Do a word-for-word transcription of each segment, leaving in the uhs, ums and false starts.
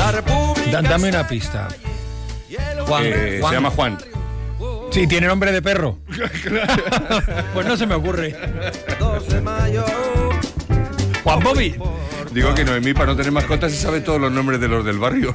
Da, dame una pista. Juan, Eh, Juan. Se llama Juan. Sí, tiene nombre de perro. Pues no se me ocurre. Juan Bobby. Digo que Noemí, para no tener mascotas, se sabe todos los nombres de los del barrio.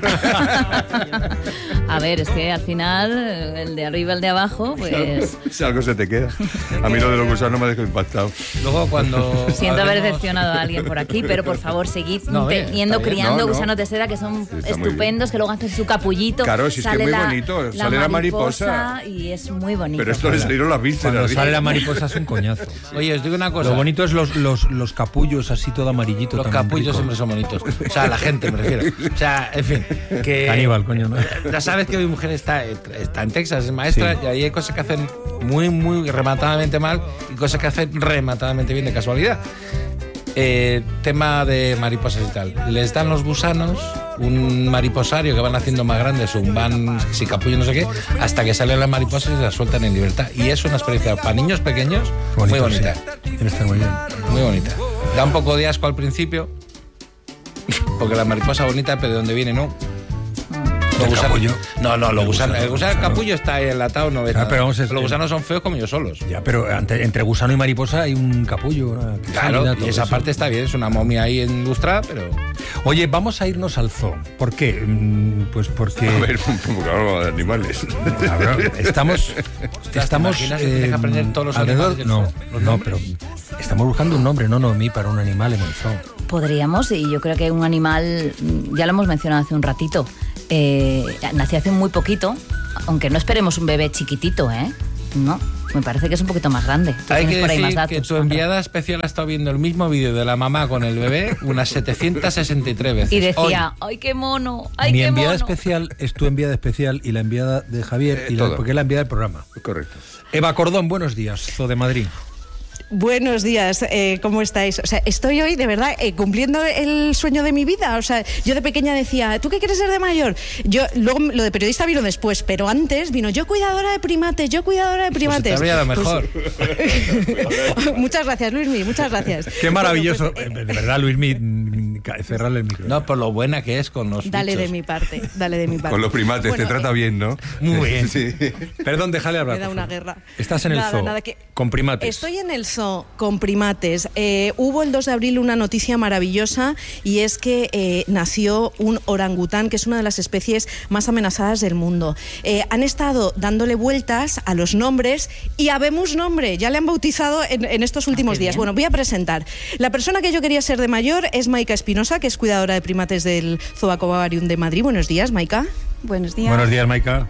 A ver, es que al final, el de arriba, el de abajo, pues... Si algo se te queda. A mí lo de los gusanos me ha dejado impactado. Luego cuando... Siento haber hablemos- decepcionado a alguien por aquí, pero por favor, seguid No, bien, teniendo, está bien. criando No, no. gusanos de seda que son Sí, está muy estupendos, que luego hacen su capullito. Claro, si es que sale es muy la- bonito, sale la mariposa. Y es muy bonito. Pero esto le salieron las Cuando vísceras. sale la mariposa es un coñazo. Oye, os digo una cosa. Lo bonito es los, los, los capullos así todo amarillito. Los tan capullos rico. siempre son bonitos. O sea, la gente me refiero. O sea, en fin. Que Caníbal, coño, ¿no? Ya sabes que mi mujer está, está en Texas, es maestra, Sí. y ahí hay cosas que hacen muy, muy rematadamente mal y cosas que hacen rematadamente bien de casualidad. Eh, tema de mariposas y tal. Les dan los gusanos un mariposario que van haciendo más grandes, un van, si capullo, no sé qué, hasta que salen las mariposas y las sueltan en libertad. Y es una experiencia para niños pequeños Bonito, muy bonita. sí. Tiene que estar muy bien. Muy bonita. Da un poco de asco al principio, porque la mariposa bonita, pero de donde viene no. Los ¿El gusanos- capullo? No, no, los El gusanos. gusano, El gusano el gusano. capullo está enlatado, no ves Ah, nada. pero vamos a- Los gusanos son feos como yo solos. Ya, pero ante- entre gusano y mariposa hay un capullo. Una Claro, crisálida, y todo esa eso. parte está bien, es una momia ahí ilustrada, pero... Oye, vamos a irnos al zoo. ¿Por qué? Mm, Pues porque... A ver, un poco de animales. A ver, estamos... estamos imaginas que tienes que aprender todos los alrededor- animales del No, zoo? Los no, nombres. pero estamos buscando un nombre, no, no, mí para un animal en el zoo. Podríamos, y yo creo que un animal, mm, ya lo hemos mencionado hace un ratito, eh, nació hace muy poquito, aunque no esperemos un bebé chiquitito, ¿eh? No, me parece que es un poquito más grande. Tú Hay tienes que por ahí más decir datos, que tu Sandra. enviada especial ha estado viendo el mismo vídeo de la mamá con el bebé unas setecientas sesenta y tres veces. Y decía, Hoy. ¡ay, qué mono! ¡Ay, Mi qué enviada mono! especial es tu enviada especial y la enviada de Javier, Eh, y la, todo. porque es la enviada del programa. Correcto. Eva Cordón, buenos días, Zoo de Madrid. Buenos días, eh, ¿cómo estáis? O sea, estoy hoy de verdad eh, cumpliendo el sueño de mi vida. O sea, yo de pequeña decía, ¿tú qué quieres ser de mayor? Yo, luego lo de periodista vino después, pero antes vino yo cuidadora de primates, yo cuidadora de Pues se te primates. habría dado mejor. Pues- muchas gracias, Luismi, muchas gracias. Qué maravilloso. Bueno, pues, Eh, de verdad, Luismi, mm, ca- cerrarle el micro. No, por lo buena que es con los dale bichos. de mi parte, dale de mi parte. Con los primates, Bueno, te trata eh, bien, ¿no? Muy bien. Sí. Perdón, déjale hablar. Me da por una favor. guerra. Estás en el Nada, zoo nada, que- con primates. Estoy en el zoo con primates. Eh, hubo el dos de abril una noticia maravillosa y es que eh, nació un orangután, que es una de las especies más amenazadas del mundo. Eh, han estado dándole vueltas a los nombres y habemos nombre, ya le han bautizado en, en estos últimos qué días. bien. Bueno, voy a presentar. La persona que yo quería ser de mayor es Maika Espinosa, que es cuidadora de primates del Zoo Aquavarium de Madrid. Buenos días, Maika. Buenos días. Buenos días, Maika.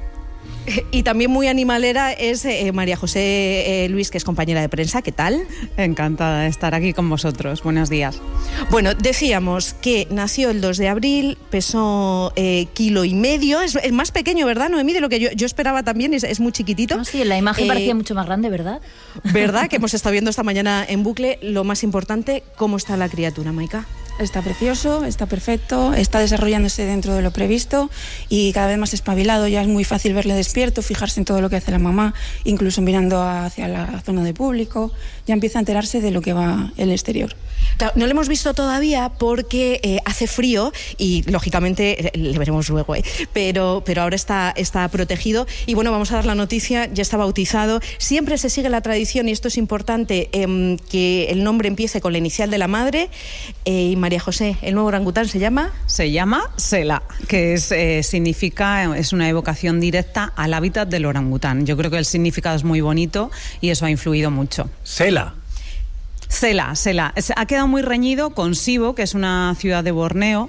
Y también muy animalera es eh, María José eh, Luis, que es compañera de prensa. ¿Qué tal? Encantada de estar aquí con vosotros. Buenos días. Bueno, decíamos que nació el dos de abril, pesó eh, kilo y medio, es, es más pequeño, ¿verdad, Noemí? De lo que yo, yo esperaba también, es, es muy chiquitito. No, sí, en la imagen Eh, parecía mucho más grande, ¿verdad? ¿Verdad? Que hemos estado viendo esta mañana en bucle. Lo más importante, ¿cómo está la criatura, Maika? Está precioso, está perfecto, está desarrollándose dentro de lo previsto y cada vez más espabilado. Ya es muy fácil verle despierto, fijarse en todo lo que hace la mamá, incluso mirando hacia la zona de público. Ya empieza a enterarse de lo que va el exterior. Claro, no lo hemos visto todavía porque eh, hace frío y lógicamente eh, le veremos luego, ¿eh? pero, pero ahora está, está protegido. Y bueno, vamos a dar la noticia, ya está bautizado. Siempre se sigue la tradición, y esto es importante, eh, que el nombre empiece con la inicial de la madre. Eh, y María José, ¿el nuevo orangután se llama? Se llama Sela, que es, eh, significa, es una evocación directa al hábitat del orangután. Yo creo que el significado es muy bonito y eso ha influido mucho. Sela. Sela, Sela. Es- Ha quedado muy reñido con Sibo, que es una ciudad de Borneo,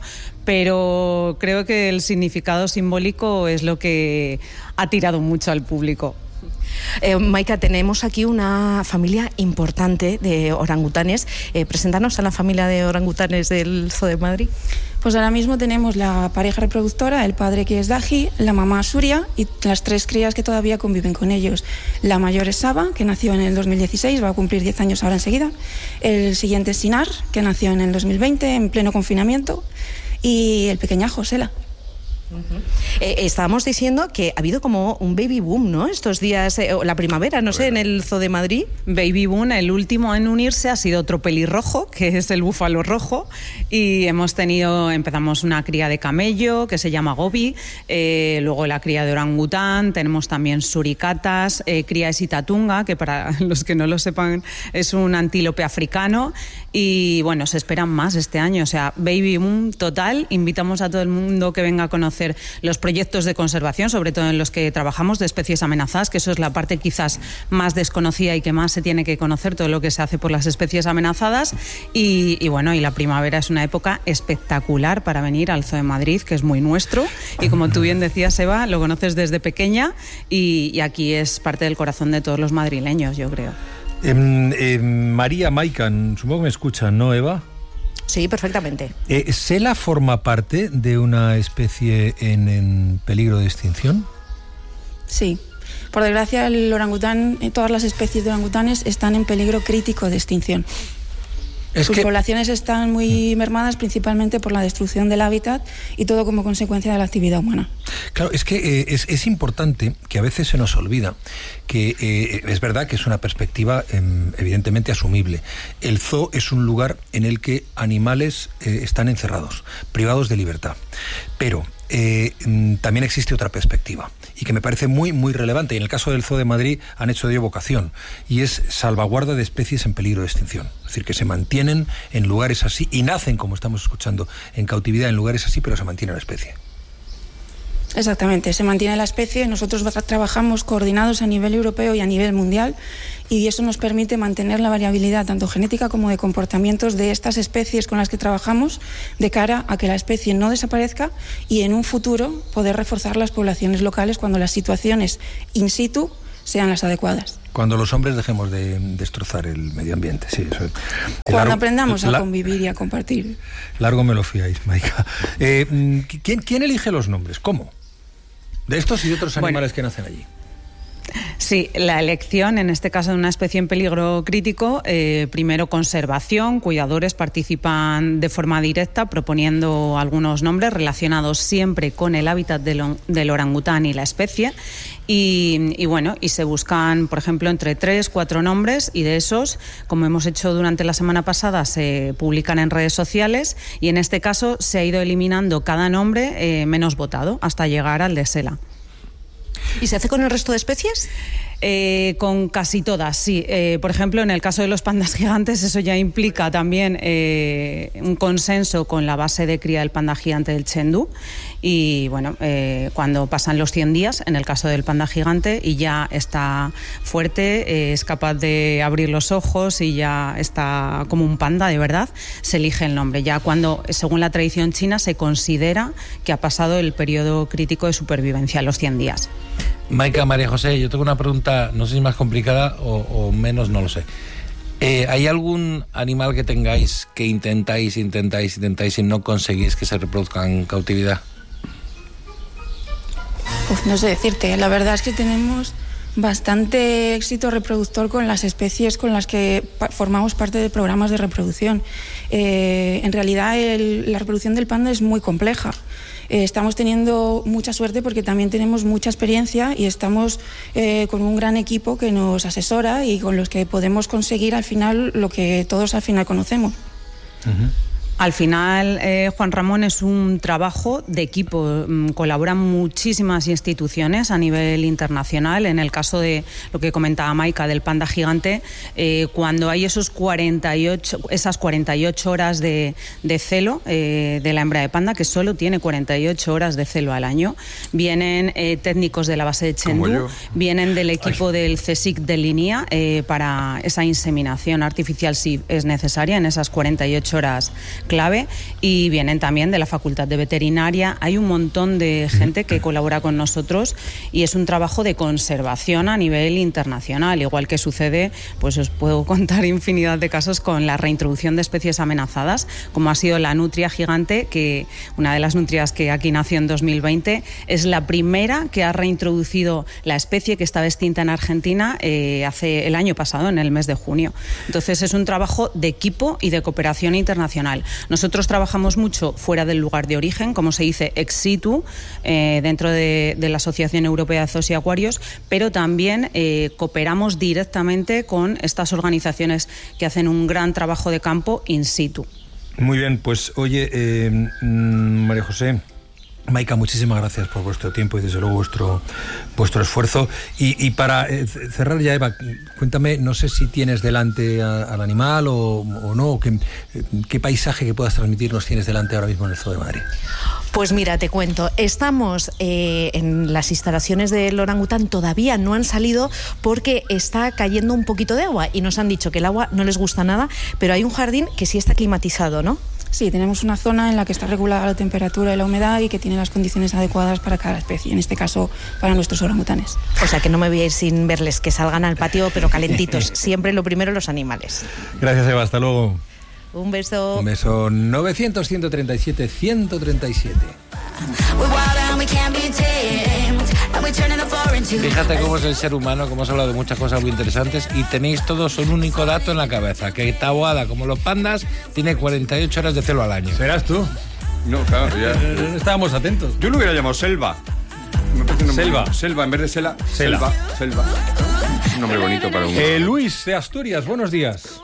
pero creo que el significado simbólico es lo que ha tirado mucho al público. Eh, Maika, tenemos aquí una familia importante de orangutanes. Eh, presentarnos a la familia de orangutanes del Zoo de Madrid. Pues ahora mismo tenemos la pareja reproductora, el padre que es Daji, la mamá Suria y las tres crías que todavía conviven con ellos. La mayor es Saba, que nació en el dos mil dieciséis, va a cumplir diez años ahora enseguida. El siguiente es Sinar, que nació en el dos mil veinte, en pleno confinamiento. Y el pequeñajo, Sela. Uh-huh. Eh, estábamos diciendo que ha habido como un baby boom, ¿no? Estos días, eh, la primavera, no sé, en el Zoo de Madrid. Baby boom, el último en unirse ha sido otro pelirrojo, que es el búfalo rojo, y hemos tenido, empezamos una cría de camello, que se llama Gobi, eh, luego la cría de orangután, tenemos también suricatas, eh, cría de sitatunga, que para los que no lo sepan es un antílope africano, y bueno, se esperan más este año, o sea, baby boom total. Invitamos a todo el mundo que venga a conocer los proyectos de conservación, sobre todo en los que trabajamos, de especies amenazadas, que eso es la parte quizás más desconocida y que más se tiene que conocer, todo lo que se hace por las especies amenazadas, y, y bueno, y la primavera es una época espectacular para venir al Zoo de Madrid, que es muy nuestro, y como tú bien decías, Eva, lo conoces desde pequeña, y, y aquí es parte del corazón de todos los madrileños, yo creo. Eh, eh, María Maican, supongo que me escuchan, ¿no, Eva? Sí, perfectamente. Eh, ¿Sela forma parte de una especie en, en peligro de extinción? Sí. Por desgracia, el orangután, todas las especies de orangutanes están en peligro crítico de extinción. Es Sus que... poblaciones están muy mermadas principalmente por la destrucción del hábitat y todo como consecuencia de la actividad humana. Claro, es que eh, es, es importante, que a veces se nos olvida, que eh, es verdad que es una perspectiva eh, evidentemente asumible. El zoo es un lugar en el que animales eh, están encerrados, privados de libertad. Pero eh, también existe otra perspectiva, y que me parece muy, muy relevante. Y en el caso del Zoo de Madrid han hecho de ello vocación, y es salvaguarda de especies en peligro de extinción. Es decir, que se mantienen en lugares así, y nacen, como estamos escuchando, en cautividad en lugares así, pero se mantiene la especie. Exactamente, se mantiene la especie. Nosotros trabajamos coordinados a nivel europeo y a nivel mundial, y eso nos permite mantener la variabilidad tanto genética como de comportamientos de estas especies con las que trabajamos, de cara a que la especie no desaparezca y en un futuro poder reforzar las poblaciones locales cuando las situaciones in situ sean las adecuadas. Cuando los hombres dejemos de destrozar el medio ambiente, sí. Eso es. Cuando largo, aprendamos a la, convivir y a compartir. Largo me lo fiáis, Maica. Eh, ¿quién, ¿Quién elige los nombres? ¿Cómo? De estos y de otros animales bueno, que nacen allí. Sí, la elección, en este caso de una especie en peligro crítico, eh, primero conservación, cuidadores participan de forma directa proponiendo algunos nombres relacionados siempre con el hábitat del, del orangután y la especie, y, y bueno, y se buscan, por ejemplo, entre tres, cuatro nombres, y de esos, como hemos hecho durante la semana pasada, se publican en redes sociales, y en este caso se ha ido eliminando cada nombre eh, menos votado hasta llegar al de Sela. ¿Y se hace con el resto de especies? Eh, con casi todas, sí. Eh, por ejemplo, en el caso de los pandas gigantes, eso ya implica también eh, un consenso con la base de cría del panda gigante del Chengdu. Y bueno, eh, cuando pasan los cien días, en el caso del panda gigante, y ya está fuerte, eh, es capaz de abrir los ojos y ya está como un panda de verdad, se elige el nombre. Ya cuando, según la tradición china, se considera que ha pasado el periodo crítico de supervivencia, los cien días. Maica, María José, yo tengo una pregunta, no sé si más complicada o, o menos, no lo sé. Eh, ¿Hay algún animal que tengáis que intentáis, intentáis, intentáis y no conseguís que se reproduzca en cautividad? Uf, no sé decirte, la verdad es que tenemos bastante éxito reproductor con las especies con las que pa- formamos parte de programas de reproducción. Eh, en realidad el, la reproducción del panda es muy compleja. Eh, estamos teniendo mucha suerte porque también tenemos mucha experiencia y estamos eh, con un gran equipo que nos asesora y con los que podemos conseguir al final lo que todos al final conocemos. Uh-huh. Al final, eh, Juan Ramón, es un trabajo de equipo. Colaboran muchísimas instituciones a nivel internacional. En el caso de lo que comentaba Maica del panda gigante, eh, cuando hay esos cuarenta y ocho, esas cuarenta y ocho horas de, de celo eh, de la hembra de panda, que solo tiene cuarenta y ocho horas de celo al año, vienen eh, técnicos de la base de Chengdu, vienen del equipo Ay. del CSIC de Linía eh, para esa inseminación artificial si es necesaria en esas cuarenta y ocho horas clave, y vienen también de la Facultad de Veterinaria. Hay un montón de gente que colabora con nosotros y es un trabajo de conservación a nivel internacional, igual que sucede, pues os puedo contar infinidad de casos con la reintroducción de especies amenazadas, como ha sido la nutria gigante, que una de las nutrias que aquí nació en dos mil veinte es la primera que ha reintroducido la especie que estaba extinta en Argentina eh, hace el año pasado, en el mes de junio. Entonces es un trabajo de equipo y de cooperación internacional. Nosotros trabajamos mucho fuera del lugar de origen, como se dice ex situ, eh, dentro de, de la Asociación Europea de Zoos y Acuarios, pero también eh, cooperamos directamente con estas organizaciones que hacen un gran trabajo de campo in situ. Muy bien, pues oye, eh, María José, Maika, muchísimas gracias por vuestro tiempo y desde luego vuestro vuestro esfuerzo. Y, y para eh, cerrar ya, Eva, cuéntame, no sé si tienes delante a, al animal o, o no, ¿qué, qué paisaje que puedas transmitirnos tienes delante ahora mismo en el Zoo de Madrid? Pues mira, te cuento, estamos eh, en las instalaciones del orangután, todavía no han salido porque está cayendo un poquito de agua y nos han dicho que el agua no les gusta nada, pero hay un jardín que sí está climatizado, ¿no? Sí, tenemos una zona en la que está regulada la temperatura y la humedad y que tiene las condiciones adecuadas para cada especie, en este caso para nuestros orangutanes. O sea que no me voy a ir sin verles, que salgan al patio pero calentitos, siempre lo primero los animales. Gracias, Eva, hasta luego. Un beso. Un beso. novecientos, ciento treinta y siete, ciento treinta y siete. Fíjate cómo es el ser humano, cómo hemos hablado de muchas cosas muy interesantes y tenéis todos un único dato en la cabeza, que Taboada, como los pandas, tiene cuarenta y ocho horas de celo al año. ¿Serás tú? No, claro, ya. Estábamos atentos. Yo lo hubiera llamado Selva. Me parece un nombre Selva. bonito. Selva, en vez de Sela, Sela. Selva. Selva. Un nombre bonito para un... Eh, Luis de Asturias, buenos días.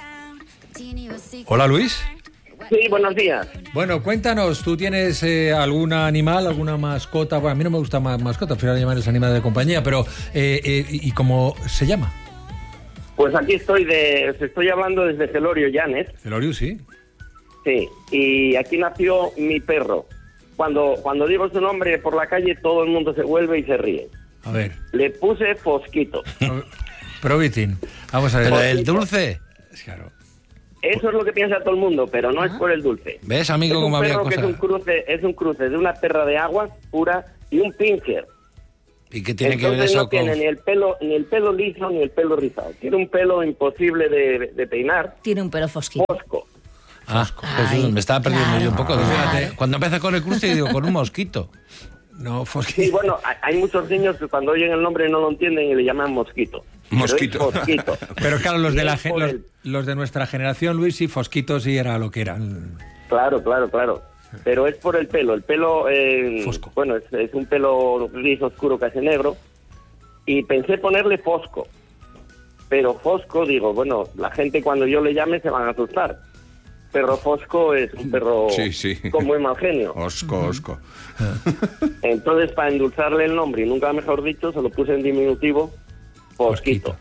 Hola, Luis. Sí, buenos días. Bueno, cuéntanos, ¿tú tienes eh, algún animal, alguna mascota? Bueno, a mí no me gusta más mascota, prefiero llamarles animales de compañía, pero eh, eh, ¿y cómo se llama? Pues aquí estoy, de, os estoy hablando desde Celorio, Llanes. Celorio, sí. Sí, y aquí nació mi perro. Cuando, cuando digo su nombre por la calle, todo el mundo se vuelve y se ríe. A ver. Le puse Fosquito. Probitin. Vamos a ver. Pero el dulce. Claro. Eso es lo que piensa todo el mundo, pero no es por el dulce. ¿Ves, amigo, es cómo un había perro cosas? que es un cruce, es un cruce de una perra de agua pura y un pincher. ¿Y qué tiene Entonces que ver eso no tiene con...? ni el pelo ni el pelo liso ni el pelo rizado. Tiene un pelo imposible de, de peinar. Tiene un pelo fosquito. Fosco. Ah, Jesús, me estaba perdiendo claro, yo un poco. claro. Fíjate, cuando empieza con el cruce, digo, con un mosquito. No, Sí, Fosquito. bueno, hay- hay muchos niños que cuando oyen el nombre no lo entienden y le llaman mosquito. Pero es Mosquito. Fosquito. Pero claro, los de, la, Es gen- por los, el- los de nuestra generación, Luis, y Fosquito sí era lo que eran. Claro, claro, claro. Pero es por el pelo. El pelo, eh, Fosco. bueno, es, es un pelo gris oscuro, casi negro. Y pensé ponerle Fosco. Pero Fosco, digo, bueno, la gente cuando yo le llame se van a asustar. Perro Fosco es un perro Sí, sí. con muy mal genio. Osco, osco. Entonces, para endulzarle el nombre, y nunca mejor dicho, se lo puse en diminutivo, Fosquito.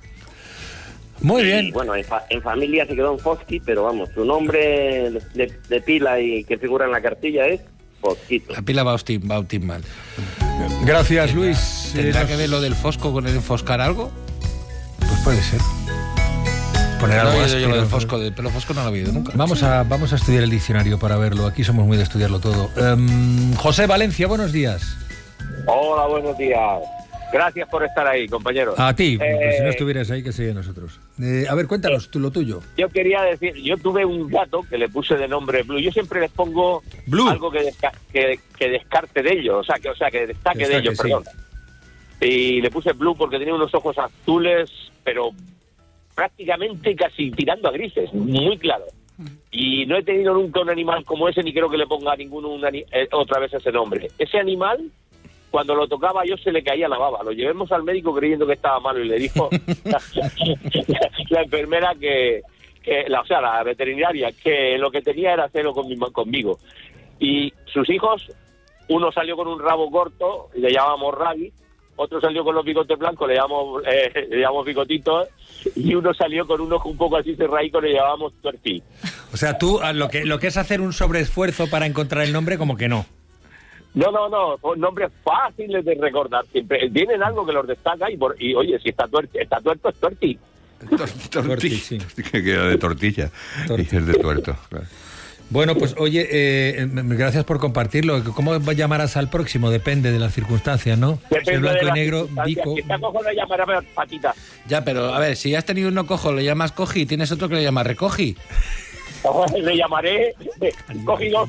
Muy Y, bien. bueno, en, fa- en familia se quedó en Fosqui, pero vamos, su nombre de, de pila y que figura en la cartilla es Fosquito. La pila Bautin, Bautin mal. Gracias, Luis. ¿Tendrá Eh, que ver lo del fosco con el enfoscar algo? Pues puede ser. Poner No algo he oído yo lo del áspero. fosco, del pelo fosco no lo he oído nunca. Vamos a, vamos a estudiar el diccionario para verlo. Aquí somos muy de estudiarlo todo. Em, José Valencia, buenos días. Hola, buenos días. Gracias por estar ahí, compañeros. A ti, porque Eh, si no estuvieras ahí, que sería nosotros. Eh, a ver, cuéntanos tú lo tuyo. Yo quería decir, yo tuve un gato que le puse de nombre Blue. Yo siempre les pongo Blue. algo que, desca- que, que descarte de ellos, o sea, que, o sea, que destaque, Que de destaque, ellos, perdón. Y le puse Blue porque tenía unos ojos azules, pero prácticamente casi tirando a grises, muy claro. Y no he tenido nunca un animal como ese, ni creo que le ponga a ninguno un ani- eh, otra vez ese nombre. Ese animal, cuando lo tocaba yo, se le caía la baba. Lo llevemos al médico creyendo que estaba malo y le dijo la, la enfermera que, que la, o sea, la veterinaria, que lo que tenía era celo con mi- conmigo. Y sus hijos, uno salió con un rabo corto, y le llamábamos Rabi, otro salió con los bigotes blancos, le llamamos, eh, le llamamos bigotitos, y uno salió con un ojo un poco así cerradico, le llamábamos Tuerti. O sea, tú a lo que, lo que es hacer un sobreesfuerzo para encontrar el nombre, como que no. No, no, no, son nombres fáciles de recordar, siempre tienen algo que los destaca, y, por, y oye, si está tuerto, está tuerto es Tuerti. Tortilla. sí. Que queda de tortilla. Torti. Y el de tuerto. Claro. Bueno, pues oye, eh, m- gracias por compartirlo. ¿Cómo llamarás al próximo? Depende de las circunstancias, ¿no? Si es Depende blanco de y la negro, circunstancia. bico. Si está cojo le llamará patita. Ya, pero a ver, si has tenido uno cojo, le llamas cogi, y tienes otro que le llamas recogi. Le llamaré eh, cogidos.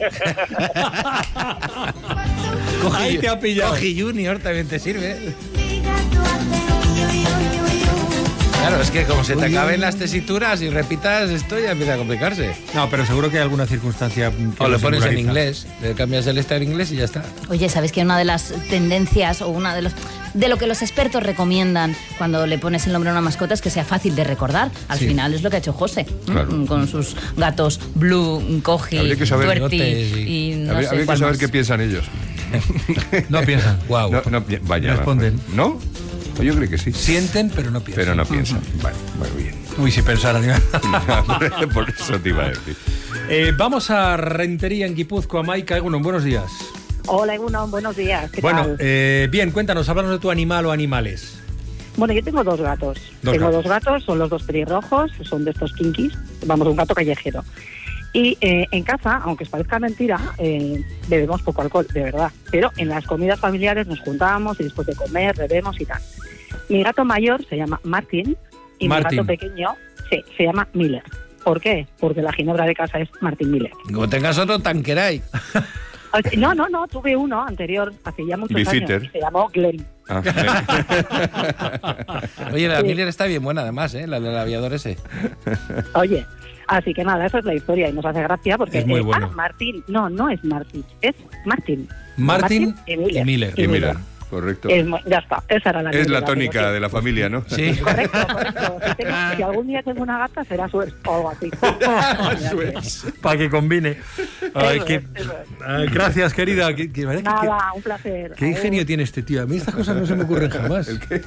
Ahí te ha pillado. Cogi Junior también te sirve. Claro, es que como se te acaben las tesituras y repitas, esto ya empieza a complicarse. No, pero seguro que hay alguna circunstancia que O lo le pones en singulariza. inglés, le cambias el este en inglés y ya está. Oye, ¿sabes que una de las tendencias o una de los de lo que los expertos recomiendan cuando le pones el nombre a una mascota es que sea fácil de recordar? Al Sí. final es lo que ha hecho José, Claro. ¿m? con sus gatos Blue, Coji, Habría que saber- Tuerti Bigotes y- y no Habría, sé habría que cuál saber más. qué piensan ellos. No piensan. Guau. No, no, pi- vaya. Responden. ¿No? Yo creo que sí. Sienten, pero no piensan. Pero no piensan. Vale, muy bien. Uy, si pensaran. Por eso te iba a decir. eh, vamos a Rentería, en Guipúzcoa. Maika Egunon, buenos días. Hola, Egunon, buenos días. ¿Qué Bueno, tal? eh, bien, cuéntanos, háblanos de tu animal o animales. Bueno, yo tengo dos gatos. Dos tengo gatos. dos gatos, son los dos pelirrojos, son de estos kinkis. Vamos, un gato callejero. Y eh, en casa, aunque os parezca mentira, eh, bebemos poco alcohol, de verdad. Pero en las comidas familiares nos juntamos y después de comer bebemos y tal. Mi gato mayor se llama Martin y Martin. mi gato pequeño sí, se llama Miller. ¿Por qué? Porque la ginebra de casa es Martin Miller. Como tengas otro, Tanqueray. No, no, no, tuve uno anterior, hace ya muchos Beefeater. años. Se llamó Glenn. Ah, Oye, la Sí. Miller está bien buena además, ¿eh? La del aviador ese. Oye, así que nada, esa es la historia y nos hace gracia porque... Es muy eh, bueno. Ah, Martín. No, no es Martín, es Martín. Martin y Miller. y Miller. y mira, correcto. Es mu- ya está, esa era la Es la anécdota, tónica digo, de la familia, ¿no? Sí. sí. Correcto, correcto. Si, tengo- si algún día tengo una gata, será suerte o algo así. Para que combine. Ay, Eso qué- es, eso es. Ay, gracias, querida. Qué, qué- qué- Nada, un placer. qué ingenio tiene este tío. A mí estas cosas no se me ocurren jamás.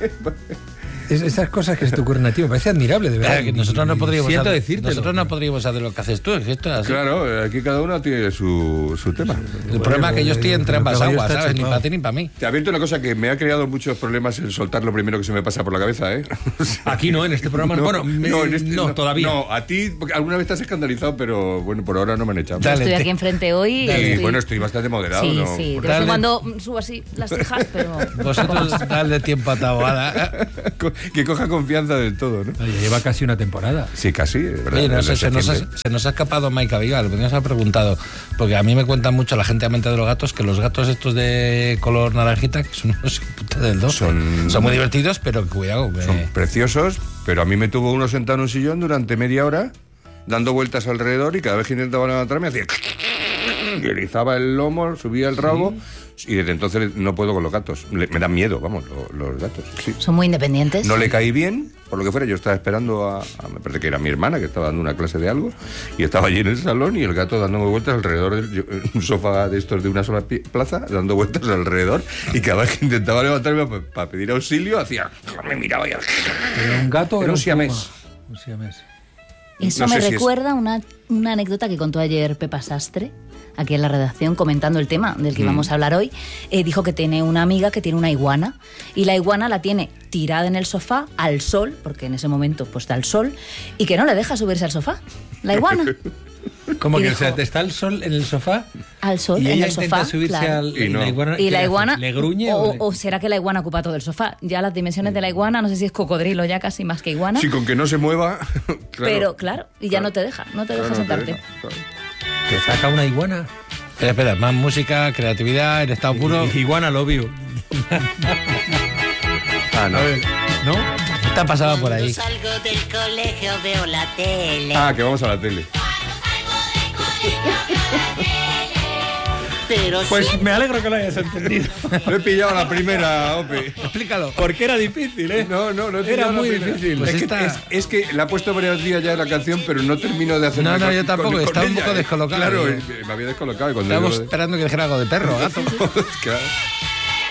Es, esas cosas que se te ocurren a ti me parece admirable, de verdad. Eh, que nosotros no podríamos Siento hacer, decírtelo. nosotros no podríamos hacer lo que haces tú, es que esto es así. Claro, aquí cada uno tiene su, su tema. El problema es que yo estoy entre ambas Caballo aguas, está ¿sabes? Ni chupado. para ti ni para mí. Te advierto una cosa que me ha creado muchos problemas el soltar lo primero que se me pasa por la cabeza, ¿eh? Aquí no, en este programa no. Bueno, me- en este- no, todavía. No, a ti, porque alguna vez te has escandalizado, pero bueno, por ahora no me han echado. Dale, Estoy te- aquí enfrente hoy y Y, estoy- bueno, estoy bastante moderado, sí, ¿no? sí, de vez Dale. en cuando mm, subo así las cejas, pero... Vosotros dale tiempo a Taboada. Co- que coja confianza del todo, ¿no? Oye, lleva casi una temporada. Sí, casi, es ¿verdad? Oye, no sé, Desde se, nos ha, septiembre. se nos ha escapado Maika Vigal, porque nos ha preguntado, porque a mí me cuentan mucho la gente amante de los gatos, que los gatos estos de color naranjita, que son unos putas del dos, Son- son muy divertidos, pero cuidado, que- Son preciosos, pero a mí me tuvo uno sentado en un sillón durante media hora, dando vueltas alrededor, y cada vez que intentaba levantarme hacía... y erizaba el lomo, subía el rabo, y desde entonces no puedo con los gatos. Le- me dan miedo, vamos, lo- los, gatos. Sí. Son muy independientes. No le caí bien, por lo que fuera. Yo estaba esperando a, a- me parece que era mi hermana, que estaba dando una clase de algo, y estaba allí en el salón y el gato dándome vueltas alrededor de yo- un sofá de estos de una sola pi- plaza, dando vueltas alrededor, y cada vez que intentaba levantarme para pedir auxilio, hacía... me miraba y... ¿Era un gato o Era un un siamés. puma? Un siamés. Eso No me sé si es- recuerda una, una anécdota que contó ayer Pepa Sastre, aquí en la redacción, comentando el tema del que Mm. íbamos a hablar hoy. Eh, dijo que tiene una amiga que tiene una iguana, y la iguana la tiene tirada en el sofá al sol, porque en ese momento pues está el sol, y que no le deja subirse al sofá. La iguana, Como Y que dijo- o sea, está el sol en el sofá al sol, y en ella el intenta sofá. subirse claro. al... Y no. la iguana, Y ¿qué la le hace? iguana, ¿Le gruñe o, o, le- o será que la iguana ocupa todo el sofá? Ya las dimensiones de la iguana, no sé si es cocodrilo ya casi más que iguana, Sí, con que no se mueva... claro. pero claro, y ya Claro. no te deja, no te deja Claro, no te sentarte. deja, claro. Te saca una iguana? Espera, espera, más música, creatividad, en estado puro. Iguana lo vio. Ah, no. ¿No? Está pasada por ahí. Salgo del colegio, veo la tele. Ah, que vamos a la tele. Pero Pues siempre me alegro que lo hayas entendido. Lo he pillado a la primera, Ope. Explícalo. Porque era difícil, ¿eh? No, no, no he Era pillado la muy primera. difícil. Pues es, que, esta- es, es que la he puesto varios días ya la canción, pero no termino de hacer No, nada no, yo con- tampoco, con- con estaba un ella, poco ¿eh? descolocado. Claro, Yo- me había descolocado. y Cuando Estábamos digo- esperando que dijera algo de perro, gato. Claro.